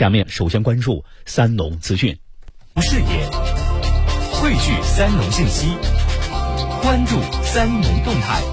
下面首先关注三农资讯。 视野，汇聚三农信息，关注三农动态。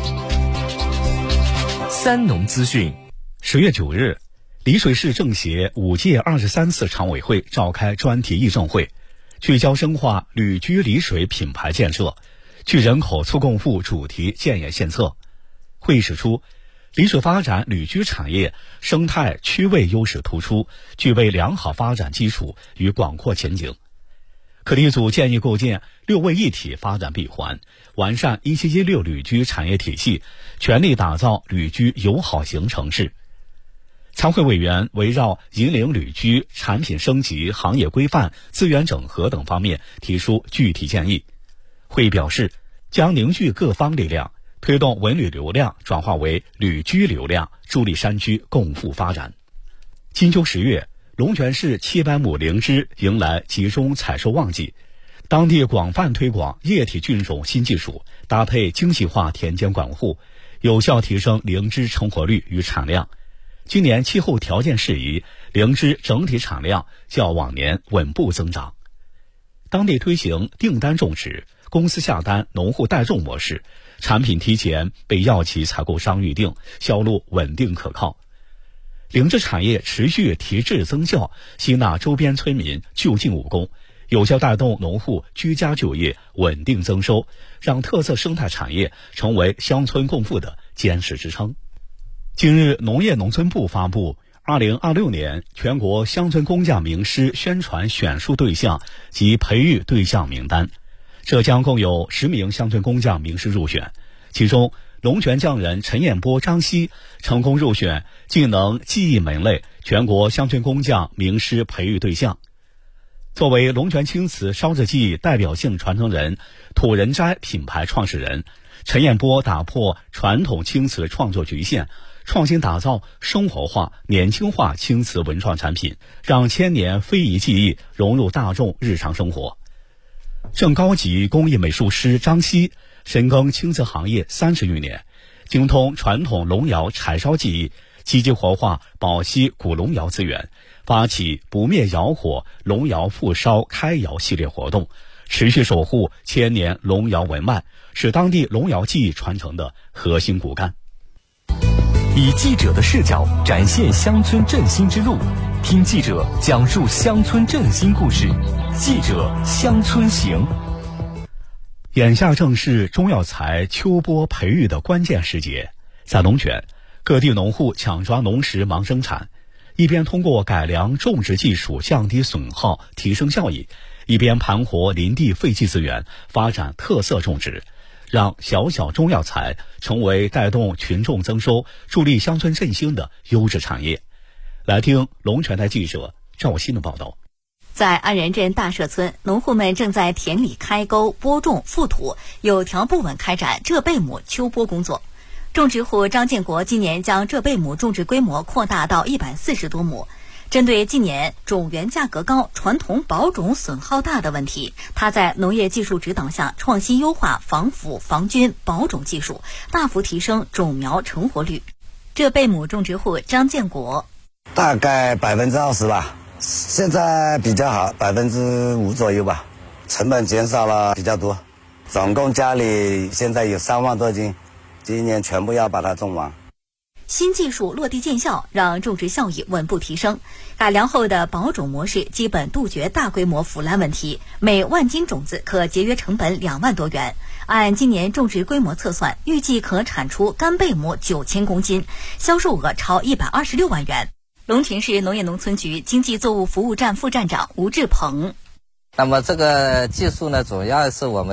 三农资讯。 10月9日，丽水市政协5届23次常委会召开专题议政会，聚焦深化旅居丽水品牌建设，聚人口促共富主题建言献策。会议指出，丽水发展旅居产业生态区位优势突出，具备良好发展基础与广阔前景。课题组建议构建6位一体发展闭环，完善1716旅居产业体系，全力打造旅居友好型城市。参会委员围绕引领旅居、产品升级、行业规范、资源整合等方面提出具体建议。会议表示，将凝聚各方力量，推动文旅流量转化为旅居流量，助力山区共富发展。金秋10月，龙泉市700亩灵芝迎来集中采收旺季，当地广泛推广液体菌种新技术，搭配精细化田间管护，有效提升灵芝成活率与产量。今年气候条件适宜，灵芝整体产量较往年稳步增长。当地推行订单种植、公司下单、农户代种模式，产品提前被药企采购商预定，销路稳定可靠。灵芝产业持续提质增效，吸纳周边村民就近务工，有效带动农户居家就业，稳定增收，让特色生态产业成为乡村共富的坚实支撑。近日，农业农村部发布2026年全国乡村工匠名师宣传选树对象及培育对象名单，浙江共有10名乡村工匠名师入选，其中龙泉匠人陈彦波、张希成功入选技能技艺门类全国乡村工匠名师培育对象。作为龙泉青瓷烧制技艺代表性传承人、土人斋品牌创始人，陈彦波打破传统青瓷创作局限，创新打造生活化、年轻化青瓷文创产品，让千年非遗技艺融入大众日常生活。正高级工艺美术师张希深耕青瓷行业30余年，精通传统龙窑柴烧技艺，积极活化宝溪古龙窑资源，发起不灭窑火龙窑复烧开窑系列活动，持续守护千年龙窑文脉，是当地龙窑技艺传承的核心骨干。 以记者的视角展现乡村振兴之路，听记者讲述乡村振兴故事。记者乡村行。 眼下正是中药材秋播培育的关键时节，在龙泉，各地农户抢抓农时忙生产，一边通过改良种植技术降低损耗、提升效益，一边盘活林地废弃资源，发展特色种植，让小小中药材成为带动群众增收、助力乡村振兴的优质产业。来听龙泉台记者赵鑫的报道。 在安仁镇大社村，农户们正在田里开沟、播种、覆土，有条不紊开展浙贝母秋播工作。种植户张建国今年将浙贝母种植规模扩大到140多亩。针对近年种源价格高、传统保种损耗大的问题，他在农业技术指导下创新优化防腐、防菌、保种技术，大幅提升种苗成活率。浙贝母种植户张建国： 大概20%吧，现在比较好，5%左右吧，成本减少了比较多。总共家里现在有3万多斤，今年全部要把它种完。 新技术落地见效，让种植效益稳步提升。改良后的保种模式基本杜绝大规模腐烂问题，每万斤种子可节约成本2万多元。按今年种植规模测算，预计可产出干贝母9000公斤，销售额超126万元。龙泉市农业农村局经济作物服务站副站长吴志鹏： 那么这个技术呢，主要是我们